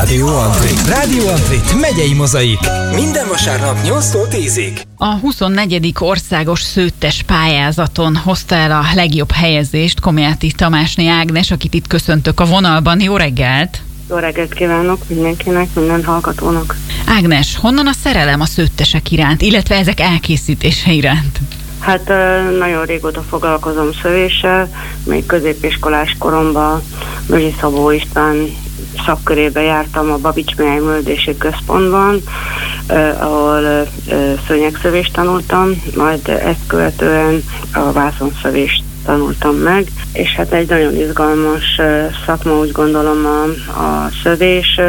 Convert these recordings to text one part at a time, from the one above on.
Rádió Antrit. Rádió Antrit megyei mozaik. Minden vasárnap 8-tól 10-ig. A 24. országos szőttes pályázaton hozta el a legjobb helyezést Komjáti Tamásné Ágnes, akit itt köszöntök a vonalban. Jó reggelt! Jó reggelt kívánok mindenkinek, minden hallgatónak. Ágnes, honnan a szerelem a szőttesek iránt, illetve ezek elkészítése iránt? Hát nagyon régóta foglalkozom szövéssel, még középiskolás koromban Mözsi Szabó István szakkörébe jártam a Babics Mihály Művelődési Központban, ahol szőnyegszövést tanultam, majd ezt követően a vászonszövést tanultam meg, és hát egy nagyon izgalmas szakma, úgy gondolom a szövés.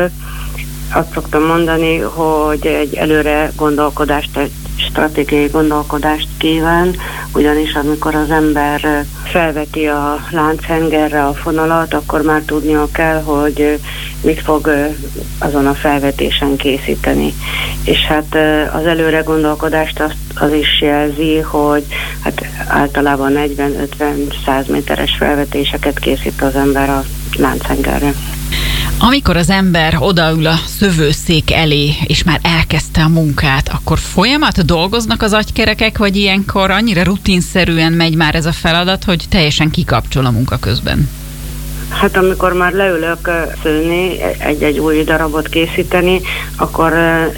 Azt szoktam mondani, hogy egy előre gondolkodást, egy stratégiai gondolkodást kíván, ugyanis amikor az ember felveti a lánchengerre a fonalat, akkor már tudnia kell, hogy mit fog azon a felvetésen készíteni. És hát az előre gondolkodást az is jelzi, hogy hát általában 40-50-100 méteres felvetéseket készít az ember a lánchengerre. Amikor az ember odaül a szövőszék elé, és már elkezdte a munkát, akkor folyamat dolgoznak az agykerekek, vagy ilyenkor annyira rutinszerűen megy már ez a feladat, hogy teljesen kikapcsol a munka közben? Hát amikor már leülök szőni, egy-egy új darabot készíteni, akkor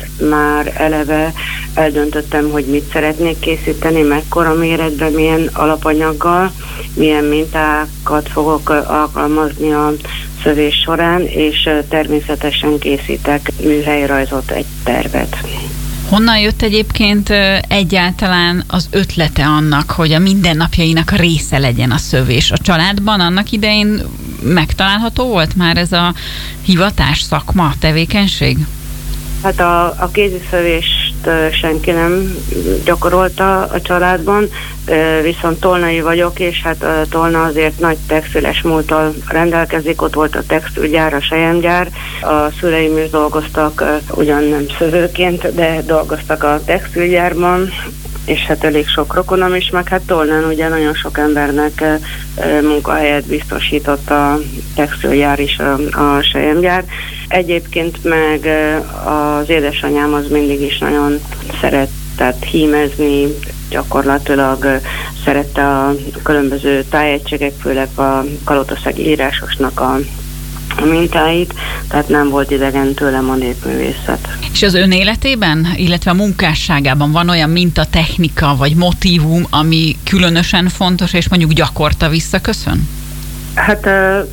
már eleve eldöntöttem, hogy mit szeretnék készíteni, mekkora méretben, milyen alapanyaggal, milyen mintákat fogok alkalmazni a szövés során, és természetesen készítek műhelyrajzot, egy tervet. Honnan jött egyébként egyáltalán az ötlete annak, hogy a mindennapjainak a része legyen a szövés? A családban annak idején megtalálható volt már ez a hivatás, szakma, tevékenység? Hát a kéziszövést senki nem gyakorolta a családban, viszont tolnai vagyok, és hát Tolna azért nagy textiles múlttal rendelkezik, ott volt a textilgyár, a selyemgyár, a szüleim is dolgoztak, ugyan nem szövőként, de dolgoztak a textilgyárban, és hát elég sok rokonom is, meg hát Tolnán ugye nagyon sok embernek munkahelyet biztosított a textilgyár is, a selyemgyár. Egyébként meg az édesanyám az mindig is nagyon szeretett hímezni, gyakorlatilag szerette a különböző tájegységek, főleg a kalotaszegi írásosnak a mintáit, tehát nem volt idegen tőlem a népművészet. És az ön életében, illetve a munkásságában van olyan mintatechnika vagy motívum, ami különösen fontos, és mondjuk gyakorta visszaköszön? Hát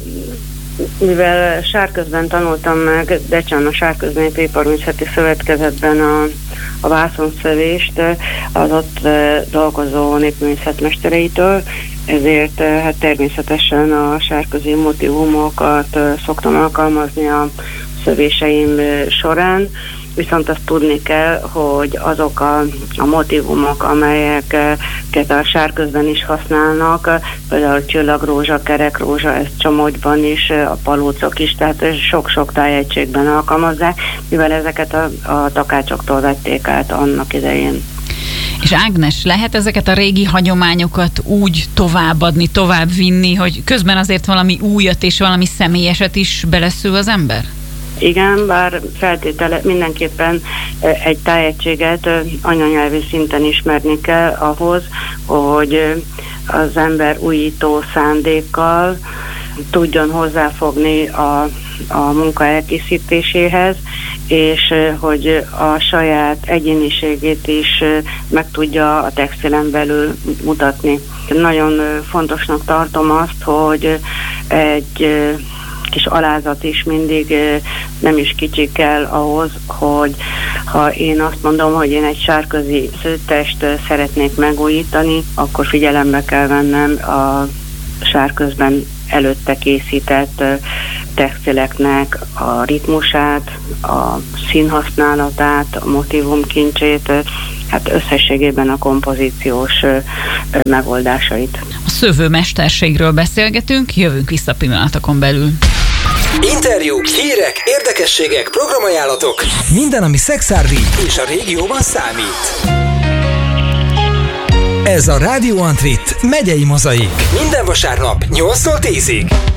mivel sárközben tanultam meg Decsán a Sárköznépi Iparművészeti Szövetkezetben a vászonszövést az ott dolgozó népművészetmestereitől, ezért hát természetesen a sárközi motivumokat szoktam alkalmazni a szövéseim során, viszont azt tudni kell, hogy azok a motivumok, amelyeket a sárközben is használnak, például csillagrózsa, kerekrózsa, ez Csomogyban is, a palócok is, tehát sok-sok tájegységben alkalmazzák, mivel ezeket a takácsoktól vették át annak idején. És Ágnes, lehet ezeket a régi hagyományokat úgy továbbadni, továbbvinni, hogy közben azért valami újat és valami személyeset is beleszül az ember? Igen, bár feltétele mindenképpen egy tájegységet anyanyelvi szinten ismerni kell ahhoz, hogy az ember újító szándékkal tudjon hozzáfogni a munka elkészítéséhez, és hogy a saját egyéniségét is meg tudja a textilen belül mutatni. Nagyon fontosnak tartom azt, hogy egy kis alázat is mindig nem is kicsi kell ahhoz, hogy ha én azt mondom, hogy én egy sárközi szőttest szeretnék megújítani, akkor figyelembe kell vennem a sárközben előtte készített textileknek a ritmusát, a színhasználatát, a motivumkincsét, hát összességében a kompozíciós megoldásait. A szövőmesterségről beszélgetünk, jövünk vissza pillanatokon belül. Interjúk, hírek, érdekességek, programajánlatok, minden, ami szexárdi és a régióban számít. Ez a Rádió Antrit megyei mozaik. Minden vasárnap 8-tól 10-ig.